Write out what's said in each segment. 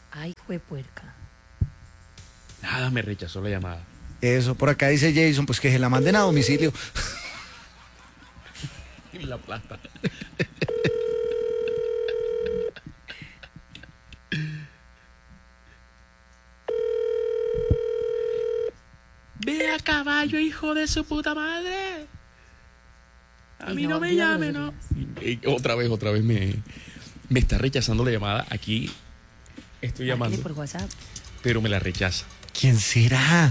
Ay, juepuerca. Nada, me rechazó la llamada. Eso, por acá dice Jason, pues que se la manden a domicilio. Y la plata. Ve a caballo, hijo de su puta madre. A mí no me llame, ¿no? Otra vez me está rechazando la llamada. Aquí estoy llamando, por WhatsApp. pero me la rechaza. ¿Quién será?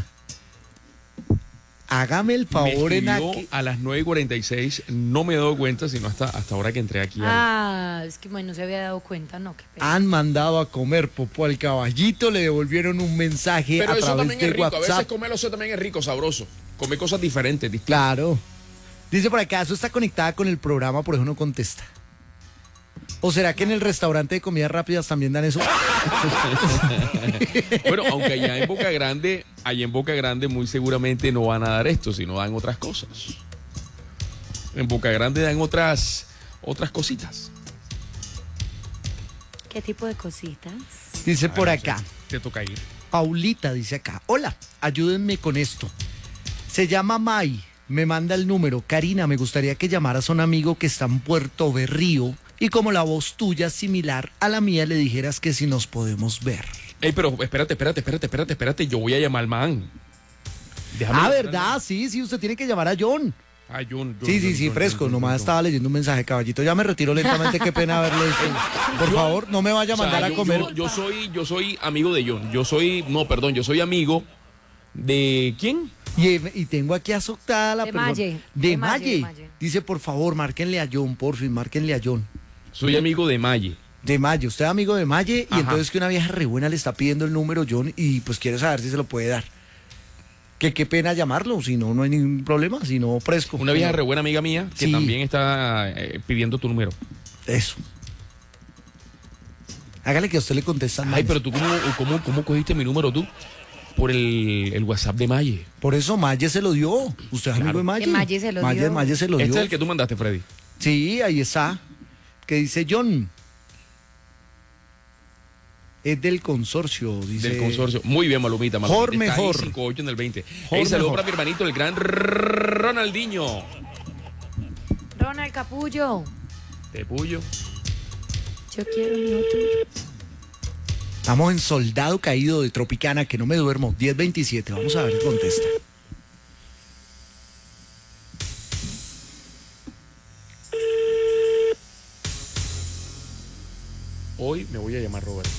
Hágame el Me favor escribió a las 9:46. No me he dado cuenta, sino hasta ahora que entré aquí. Es que no se había dado cuenta, no, qué pena. Han mandado a comer popó al caballito, le devolvieron un mensaje Pero a eso través también es de rico. A WhatsApp. veces comerlo eso también es rico, sabroso. Come cosas diferentes, distintas. Claro. Dice por acá, eso está conectada con el programa, por eso no contesta. ¿O será que en el restaurante de comidas rápidas también dan eso? Bueno, aunque allá en Boca Grande muy seguramente no van a dar esto, sino dan otras cosas. En Boca Grande dan otras cositas. ¿Qué tipo de cositas? Dice por no acá. sé, te toca ir. Paulita dice acá, hola, ayúdenme con esto. Se llama May, me manda el número. Karina, me gustaría que llamaras a un amigo que está en Puerto Berrío y como la voz tuya es similar a la mía, le dijeras que si nos podemos ver. Ey, pero espérate, yo voy a llamar al man. Déjame ¿Verdad? Sí, usted tiene que llamar a John. Ah, John, Sí, fresco, nomás estaba leyendo un mensaje, caballito. Ya me retiro lentamente, qué pena haberle dicho. Por favor, no me vaya a mandar a comer. Yo soy amigo de John. Yo soy amigo de ¿quién? Y tengo aquí azotada la persona. De Maye. Maye. Dice, por favor, márquenle a John, márquenle a John. Soy amigo de Maye. De Maye, usted es amigo de Maye y Ajá. entonces que una vieja re buena le está pidiendo el número John y pues quiere saber si se lo puede dar. Que qué pena llamarlo, si no, no hay ningún problema, si no, fresco. Una vieja re buena amiga mía que Sí. también está pidiendo tu número. Eso. Hágale que a usted le contestan. Ay, pero tú, ¿cómo cogiste mi número tú? Por el WhatsApp de Maye. Por eso Maye se lo dio. Usted es amigo Claro. de Maye. Que Maye se lo dio. Maye se lo dio. Este es el que tú mandaste, Freddy. Sí, ahí está. Que dice John. Es del consorcio, dice. Del consorcio. Muy bien, Malumita. Mejor, Está ahí, mejor. 5-8 en el 20. Mejor, Saludo mejor. para mi hermanito, el gran Ronaldinho. Ronald Capullo, Te puyo. yo quiero mi otro. Estamos en Soldado Caído de Tropicana, que no me duermo. 10:27. Vamos a ver qué contesta. Hoy me voy a llamar Roberto.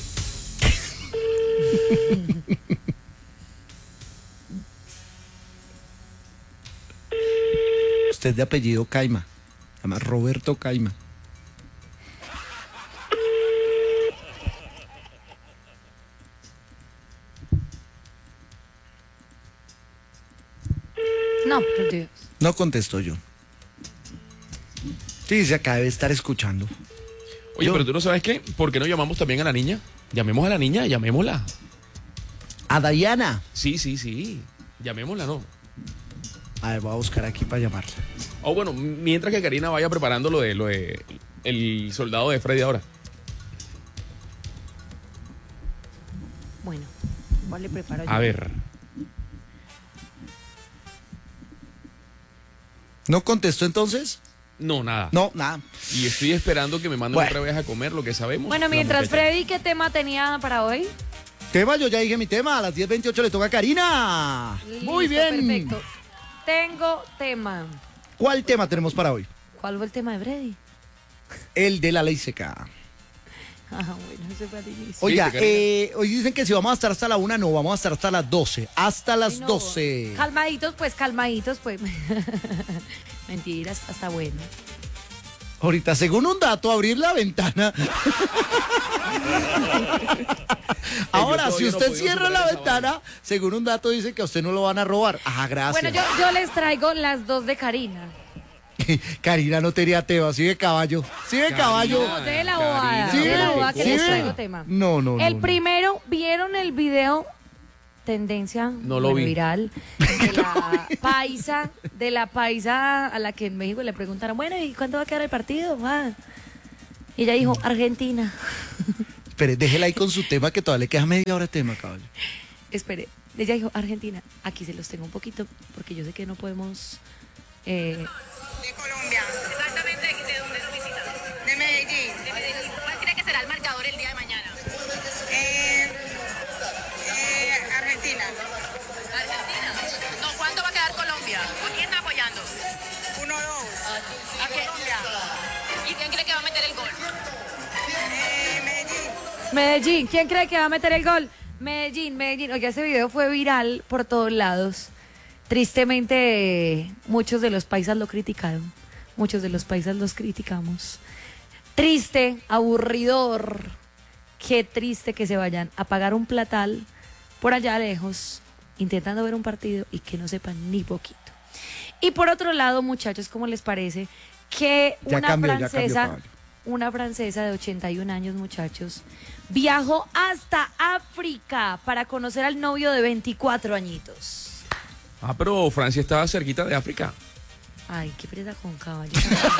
Usted de apellido Caima. Se llama Roberto Caima. No, por Dios. No contestó yo. Sí, se acaba de estar escuchando. Oye, Yo- pero tú no sabes qué. ¿Por qué no llamamos también a la niña? Llamemos a la niña, llamémosla. A Dayana. Sí. Llamémosla, ¿no? A ver, voy a buscar aquí para llamarla. O bueno, mientras que Karina vaya preparando lo de el soldado de Freddy ahora. Bueno, igual le preparo yo. A ver. ¿No contestó entonces? No, nada. No, nada. Y estoy esperando que me manden Bueno. otra vez a comer lo que sabemos. Bueno, La mientras muchacha. Freddy, ¿qué tema tenía para hoy? Tema, yo ya dije mi tema. A las 10:28 le toca a Karina. Muy Listo, bien. Perfecto. Tengo tema. ¿Cuál tema tenemos para hoy? ¿Cuál fue el tema de Freddy? El de la ley seca. Bueno, ese fue al inicio. Oiga, Karina. hoy dicen que si vamos a estar hasta la 1, no, vamos a estar hasta las 12. Hasta las Ay, no. 12. Calmaditos, pues. Mentiras, hasta bueno. Ahorita, según un dato, abrir la ventana. Ahora, Yo si todavía no he usted podido cierra superar la esa ventana, según un dato dice que a usted no lo van a robar. Ah, gracias. Bueno, yo les traigo las dos de Karina. Karina no tenía tema, sigue caballo. Sigue caballo. No, de la bobada. Sí, De la bobada que sí, les ve. traigo tema. No. El primero, ¿vieron el video tendencia No lo vi. viral de la paisa a la que en México le preguntaron, bueno, ¿y cuánto va a quedar el partido? Y ella dijo, Argentina. Espere, déjela ahí con su tema que todavía le queda media hora de tema, caballo. Espere, ella dijo Argentina. Aquí se los tengo un poquito porque yo sé que no podemos. De Colombia. Exactamente, ¿de dónde lo visitan? De Medellín. De Medellín. ¿Cuál cree que será el marcador el día de mañana? Argentina. Argentina. No, ¿cuánto va a quedar Colombia? ¿Con quién está apoyando? 1-2. ¿A Colombia? ¿Y quién cree que va a meter el gol? Medellín. Medellín. ¿Quién cree que va a meter el gol? Medellín, Medellín. Oiga, ese video fue viral por todos lados. Tristemente, muchos de los paisas lo criticaron. Muchos de los paisas los criticamos. Triste, aburridor. Qué triste que se vayan a pagar un platal por allá lejos, intentando ver un partido y que no sepan ni poquito. Y por otro lado, muchachos, ¿cómo les parece que Ya cambió, Pablo. una francesa de 81 años, muchachos, viajó hasta África para conocer al novio de 24 añitos? Ah, pero Francia estaba cerquita de África. Ay, qué presa con caballo.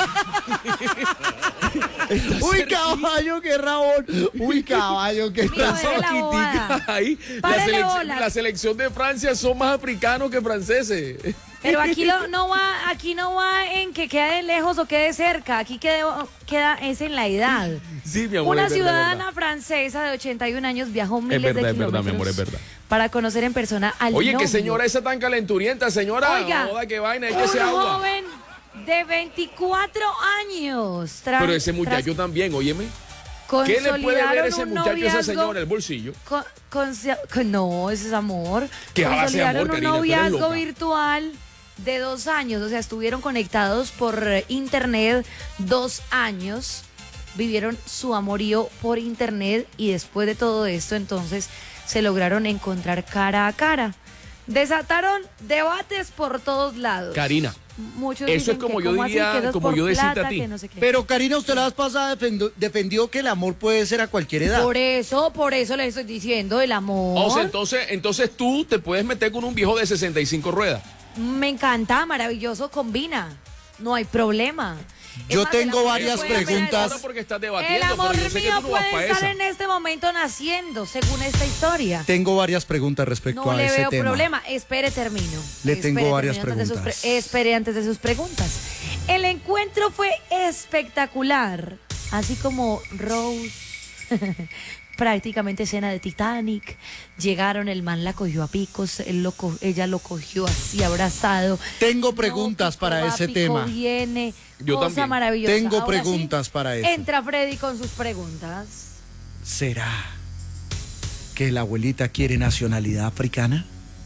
Uy, caballo, qué rabón. Uy, caballo, qué Mijo, deje la bobada. Ahí, Párele bolas. la selección de Francia son más africanos que franceses. Pero aquí aquí no va en que quede lejos o quede cerca, aquí queda es en la edad. Sí, mi amor. Una es verdad, ciudadana es francesa de 81 años viajó miles verdad, de es verdad, kilómetros mi amor, es verdad. para conocer en persona al Oye, novio. qué señora esa tan calenturienta, señora. Oiga, Joda, qué vaina, hay un que se agua. joven de 24 años. Pero ese muchacho también, óyeme. ¿Qué le puede ver ese muchacho a esa señora el bolsillo? No, ese es amor. ¿Qué va a ser amor, Consolidaron un Karina? Tú eres noviazgo loca. virtual de 2 años. O sea, estuvieron conectados por internet 2 años. Vivieron su amorío por internet y después de todo esto, entonces, se lograron encontrar cara a cara. Desataron debates por todos lados. Karina, Muchos eso dicen es como que yo cómo así, diría, que eso es como por yo decirte plata, a ti. que no sé qué. Pero Karina, usted la vez pasada defendió que el amor puede ser a cualquier edad. Por eso les estoy diciendo el amor. o sea, entonces tú te puedes meter con un viejo de 65 ruedas. Me encanta, maravilloso, combina. No hay problema. Es Yo más, el tengo amor varias puede preguntas. Ahora porque estás El debatiendo, amor pero yo sé que mío tú no vas puede para estar esa. en este momento naciendo, según esta historia. Tengo varias preguntas respecto No a le ese veo tema. problema. Espere, termino. Le tengo Espere, varias termino antes de sus preguntas. espere antes de sus preguntas. El encuentro fue espectacular. Así como Rose, prácticamente escena de Titanic. Llegaron, el man la cogió a picos, ella lo cogió así abrazado. Tengo preguntas No, para pico va, ese pico tema. Viene, Yo cosa también. maravillosa. Tengo Ahora preguntas sí, para eso. Entra Freddy con sus preguntas. ¿Será que la abuelita quiere nacionalidad africana?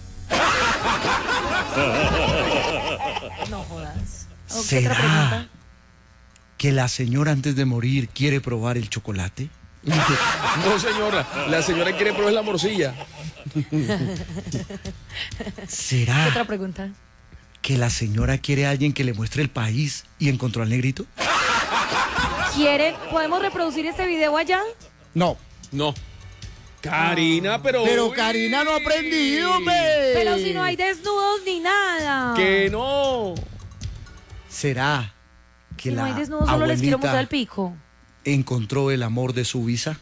No jodas. ¿Qué otra ¿Será pregunta? que la señora antes de morir quiere probar el chocolate? No, señora, la señora quiere probar la morcilla. ¿Qué ¿Será otra pregunta? que la señora quiere a alguien que le muestre el país y encontró al negrito? ¿Podemos reproducir este video allá? No. No. Karina, pero... Pero uy, Karina no ha aprendido, hombre. Pero si no hay desnudos ni nada. Que no. ¿Será que Si no la hay desnudos, solo les quiero mostrar el abuelita pico. encontró el amor de su visa?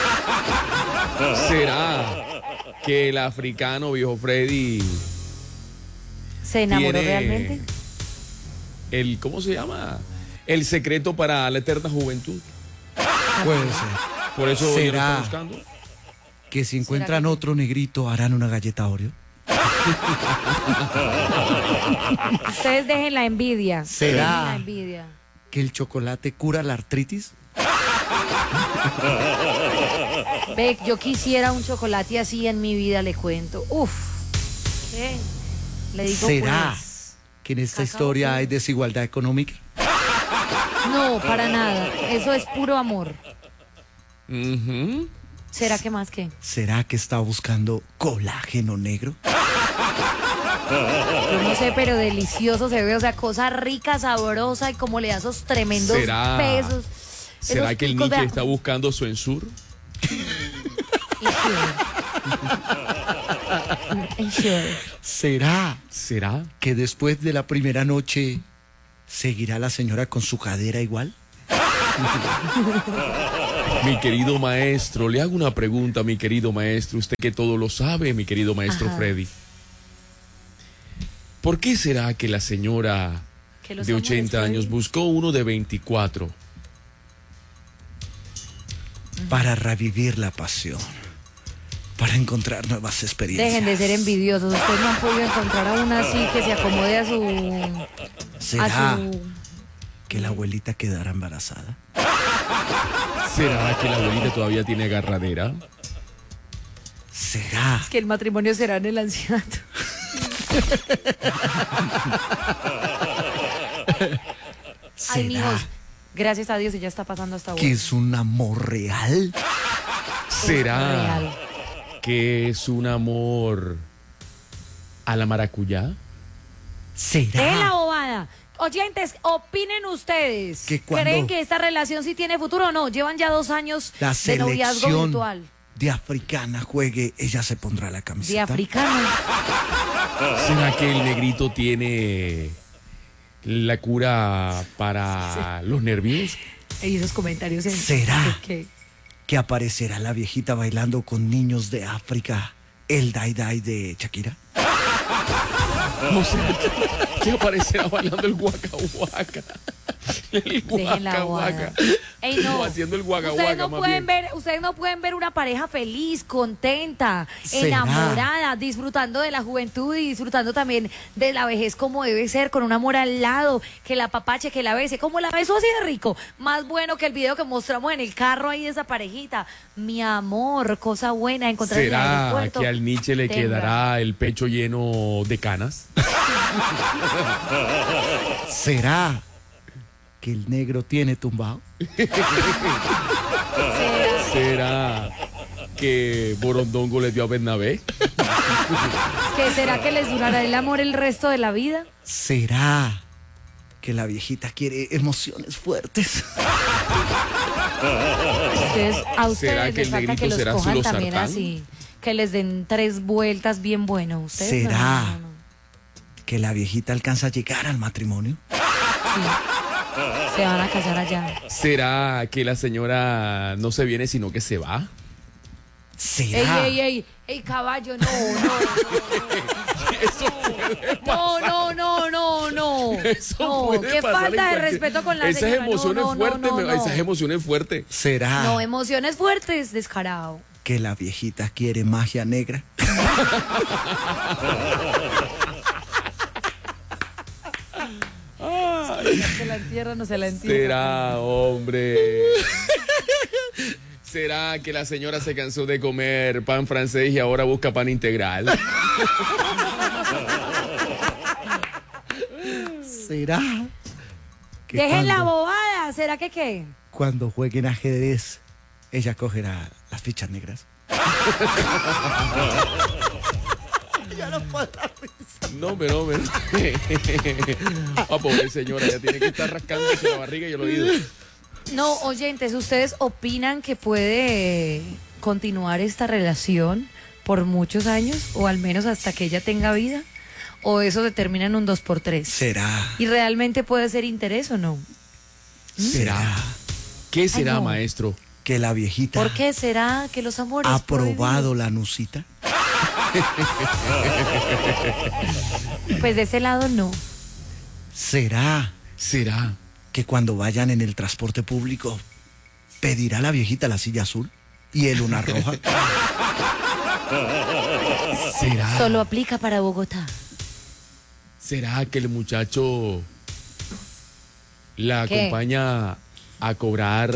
¿Será que el africano, viejo Freddy, ¿Se enamoró tiene realmente? ¿cómo se llama? El secreto para la eterna juventud. Puede ser. Por eso ella lo ¿Será está buscando. que si encuentran que- otro negrito harán una galleta Oreo? Ustedes dejen la envidia. ¿Será? Dejen la envidia. ¿Que el chocolate cura la artritis? Ve, yo quisiera un chocolate así en mi vida, le cuento. Uf. ¿Qué? Le digo ¿Será pues. que en esta Cacao historia puro. hay desigualdad económica? No, para nada. Eso es puro amor. Ujú. ¿Será que más que? ¿Será que está buscando colágeno negro? Yo no sé, pero delicioso se ve. O sea, cosa rica, sabrosa y como le da esos tremendos ¿Será? pesos. ¿Será Esos que el picos, Nietzsche vea. está buscando su ensur? Ensure. ¿Será ¿Será? que después de la primera noche seguirá la señora con su cadera igual? Mi querido maestro, le hago una pregunta, mi querido maestro, usted que todo lo sabe, mi querido maestro Ajá. Freddy. ¿Por qué será que la señora Que los de amores 80 años pueden- buscó uno de 24? Para revivir la pasión. Para encontrar nuevas experiencias. Dejen de ser envidiosos. Ustedes no han podido encontrar a una así que se acomode a ¿Será su... que la abuelita quedará embarazada? ¿Será que la abuelita todavía tiene agarradera? ¿Será? Que el matrimonio será en el ancianato. Ay, mijos, ¿Será gracias a Dios ella está pasando hasta que ahora. es un amor real? ¿Será Real. que es un amor a la maracuyá? Dejen la ¿Será bobada. Oyentes, opinen ustedes. Que cuando- ¿Creen que esta relación sí tiene futuro o no? Llevan ya 2 años la de noviazgo selección virtual. de africana juegue, ella se pondrá la camiseta? De africano. ¿Será que el negrito tiene la cura para los nervios? Y esos comentarios en... ¿Será? que Que aparecerá la viejita bailando con niños de África, el Dai Dai de Shakira. No sé, que aparecerá bailando el guaca guaca. El Dejen la guaca bobada. guaca. Ey, no. O haciendo el guaca Ustedes guaca, no más pueden bien. ver, ustedes no pueden ver una pareja feliz, contenta, ¿Será? enamorada, disfrutando de la juventud y disfrutando también de la vejez como debe ser, con un amor al lado, que la papache, que la bese, como la besó así de rico, más bueno que el video que mostramos en el carro ahí de esa parejita. Mi amor, cosa buena encontrar en el ¿Será aeropuerto. que al Nietzsche le Tenga. quedará el pecho lleno de canas? ¿Será que el negro tiene tumbado? ¿Será que Borondongo le dio a Bernabé? ¿Será que les durará el amor el resto de la vida? ¿Será que la viejita quiere emociones fuertes? A ustedes ¿Será que les el falta que negrito los será su cojan también losartán? así, que les den 3 vueltas bien buenos. Ustedes no, ¿Será no, no. que la viejita alcanza a llegar al matrimonio? Se van a casar allá. ¿Será que la señora no se viene sino que se va? ¿Será Ey, caballo, no. No. Eso puede Qué pasar en falta de cualquier- respeto con la Esas señora. emociones No. esas emociones fuertes. ¿Será No, emociones fuertes, descarado. que la viejita quiere magia negra? Se la entierra, no se la entierra. ¿Será, hombre? ¿Será que la señora se cansó de comer pan francés y ahora busca pan integral? ¿Será que Dejen la cuando, bobada, ¿será que qué? cuando jueguen ajedrez, ella cogerá las fichas negras? No, pero. Ah, pobre señora, ya tiene que estar rascándose la barriga y el oído. No, oyentes, ¿ustedes opinan que puede continuar esta relación por muchos años o al menos hasta que ella tenga vida? ¿O eso se termina en un 2x3? ¿Será? ¿Y realmente puede ser interés o no? ¿Será ¿Qué será, no. maestro? que la viejita ¿Por qué será que los amores ha probado la nucita? prohibidos? Pues de ese lado no. ¿Será ¿Será? que cuando vayan en el transporte público pedirá la viejita la silla azul y él una roja? ¿Será? Solo aplica para Bogotá. ¿Será que el muchacho la ¿Qué? acompaña a cobrar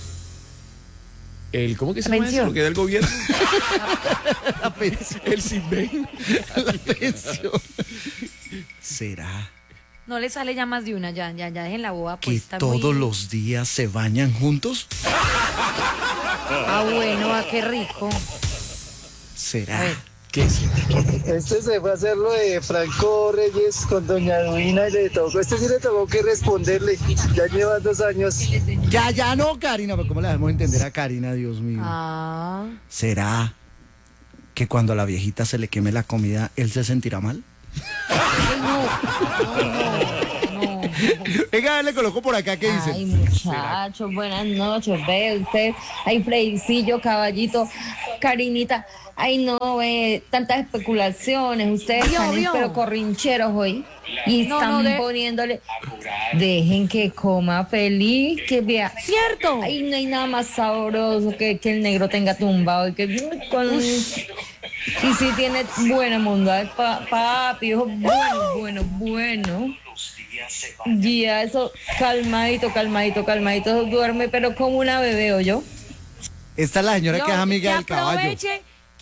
el, ¿cómo que se La llama eso? pensión. Lo que da el gobierno. La pensión. El Sinven. La pensión. ¿Será No le sale ya más de una, ya dejen la boba que puesta. todos los días se bañan juntos? Ah, bueno, qué rico. A ¿Será ver. ¿Qué será? Este se fue a hacer lo de Franco Reyes con doña Duina y le tocó, este sí le tocó que responderle, ya lleva 2 años. Ya no, Karina, pero ¿cómo le damos a entender a Karina, Dios mío? Ah, ¿Será que cuando a la viejita se le queme la comida, él se sentirá mal? ay, no. Venga, le coloco por acá, ¿qué dice? Ay, muchachos, buenas noches. Ve usted, ay, Fredicillo, caballito, Karinita. Ay, no, tantas especulaciones. Ustedes están pero corrincheros hoy. Y están poniéndole. Dejen que coma feliz, que vea. ¡Cierto! Ay, no hay nada más sabroso que el negro tenga tumbado y que y si tiene buena bondad, papi, hijo, bueno. Ya eso, calmadito, duerme, pero como una bebé, ¿o yo? Esta es la señora que es amiga del caballo. Aproveche